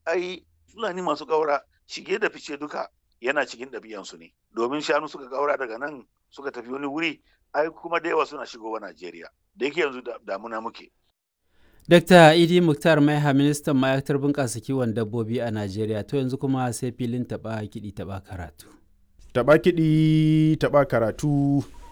ai Fulani masu ƙaura shige da fice duka yana cikin ɗabi'ansu ne. Domin shanu suka ƙaura daga nan suka tafi wani wuri, ai kuma da yawa suna shigowa Najeriya. Da yake yanzu damuna muke. Dr. Idi Muktar Maiha, ministan ma'aikatar bunƙasa kiwon dabbobi a Najeriya. To yanzu kuma sai filin taɓa kiɗi taɓa karatu. Taɓa kiɗi taɓa karatu.